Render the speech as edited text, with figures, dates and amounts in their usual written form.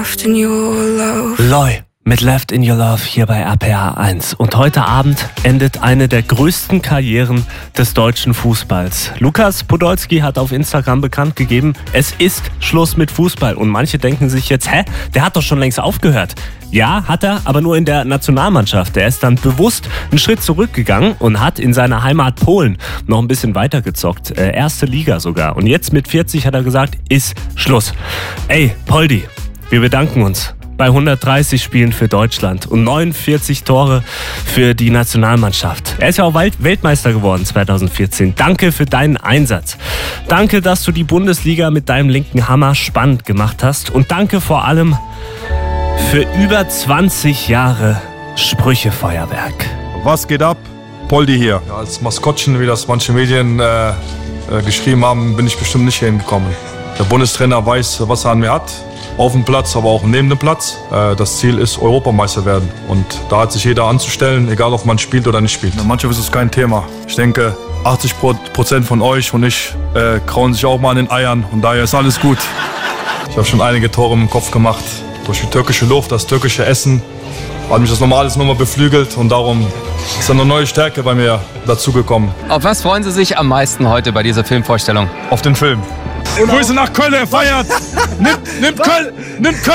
Loy mit Left in Your Love hier bei RPA 1. Und heute Abend endet eine der größten Karrieren des deutschen Fußballs. Lukas Podolski hat auf Instagram bekannt gegeben, es ist Schluss mit Fußball. Und manche denken sich jetzt, der hat doch schon längst aufgehört. Ja, hat er, aber nur in der Nationalmannschaft. Er ist dann bewusst einen Schritt zurückgegangen und hat in seiner Heimat Polen noch ein bisschen weitergezockt. Erste Liga sogar. Und jetzt mit 40 hat er gesagt, ist Schluss. Ey, Poldi, wir bedanken uns bei 130 Spielen für Deutschland und 49 Tore für die Nationalmannschaft. Er ist ja auch Weltmeister geworden 2014. Danke für deinen Einsatz. Danke, dass du die Bundesliga mit deinem linken Hammer spannend gemacht hast. Und danke vor allem für über 20 Jahre Sprüchefeuerwerk. Was geht ab? Poldi hier. Ja, als Maskottchen, wie das manche Medien geschrieben haben, bin ich bestimmt nicht hingekommen. Der Bundestrainer weiß, was er an mir hat. Auf dem Platz, aber auch neben dem Platz. Das Ziel ist Europameister werden. Und da hat sich jeder anzustellen, egal ob man spielt oder nicht spielt. In der Mannschaft ist es kein Thema. Ich denke, 80% von euch und ich krauen sich auch mal an den Eiern. Und daher ist alles gut. Ich habe schon einige Tore im Kopf gemacht. Durch die türkische Luft, das türkische Essen hat mich das alles nochmal beflügelt. Und darum ist eine neue Stärke bei mir dazugekommen. Auf was freuen Sie sich am meisten heute bei dieser Filmvorstellung? Auf den Film. Grüße nach Köln, er feiert! Nimmt Köln!